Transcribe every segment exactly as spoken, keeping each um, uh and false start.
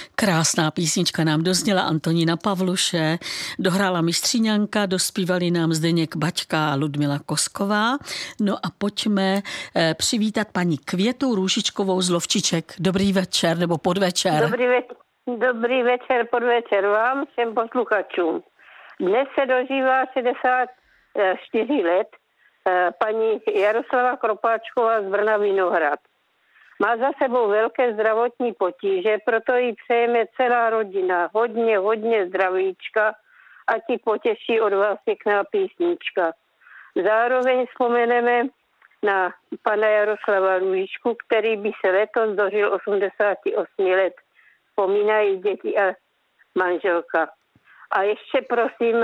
Krásná písnička nám dozněla Antonína Pavluše, dohrála Mistříňanka, dospívali nám Zdeněk Baťka a Ludmila Kosková. No a pojďme eh, přivítat paní Květu Růžičkovou z Lovčiček. Dobrý večer nebo podvečer. Dobrý, ve- dobrý večer, podvečer vám, všem posluchačům. Dnes se dožívá šedesát čtyři let eh, paní Jaroslava Kropáčková z Brna Vinohrad. Má za sebou velké zdravotní potíže, proto jí přejeme celá rodina. Hodně, hodně zdravíčka a ti potěší od vás pěkná písnička. Zároveň vzpomeneme na pana Jaroslava Růžičku, který by se letos dožil osmdesát osm let. Vzpomínají děti a manželka. A ještě prosím,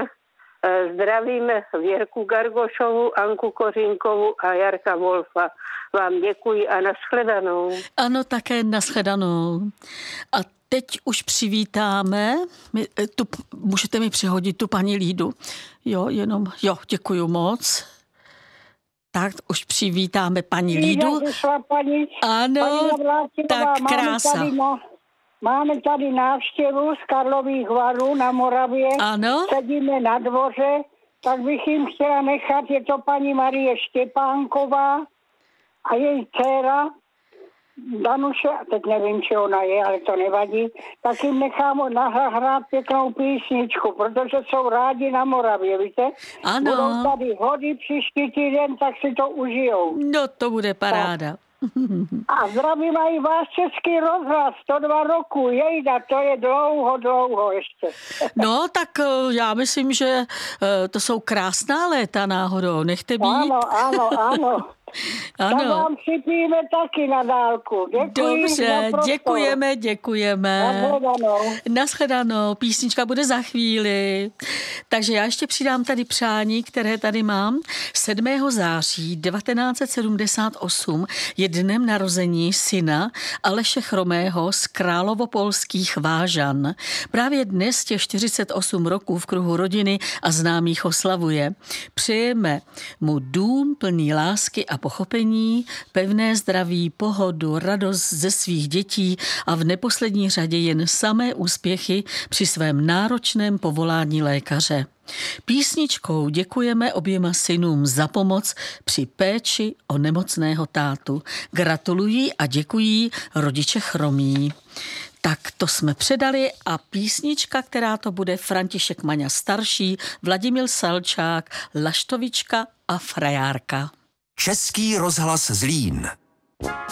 zdravím Věrku Gargošovu, Anku Kořínkovu a Jarka Wolfa. Vám děkuji a nashledanou. Ano, také nashledanou. A teď už přivítáme, my, tu, můžete mi přihodit tu paní Lídu. Jo, jenom, jo, děkuju moc. Tak už přivítáme paní Lídu. Paní, ano, paní tak krása. Máme tady, na, máme tady návštěvu z Karlových Varů na Moravě. Ano. Sedíme na dvoře, tak bych jim chtěla nechat, je to paní Marie Štěpánková a její dcera Danuše, teď nevím, či ona je, ale to nevadí, tak jim nechám nahrát pěknou písničku, protože jsou rádi na Moravě, víte? Ano. Budou tady hody příští týden, tak si to užijou. No, to bude paráda. Tak. A zdraví mají váš Český rozhlas, sto dva roku, jejda, to je dlouho, dlouho ještě. No, tak já myslím, že to jsou krásná léta náhodou, nechte být. Ano, ano, ano. Ano. Tak vám připijeme taky na dálku. Děkuji. Dobře, děkujeme, děkujeme. Nashledanou. Nashledanou. Písnička bude za chvíli. Takže já ještě přidám tady přání, které tady mám. sedmého září devatenáct set sedmdesát osm je dnem narození syna Aleše Chromého z královopolských Vážan. Právě dnes těch čtyřicet osm roků v kruhu rodiny a známých oslavuje. Přejeme mu dům plný lásky a pochopení, pevné zdraví, pohodu, radost ze svých dětí a v neposlední řadě jen samé úspěchy při svém náročném povolání lékaře. Písničkou děkujeme oběma synům za pomoc při péči o nemocného tátu. Gratulují a děkují rodiče Chromí. Tak to jsme předali a písnička, která to bude, František Maňa starší, Vladimír Salčák, Laštovička a Frajárka. Český rozhlas Zlín.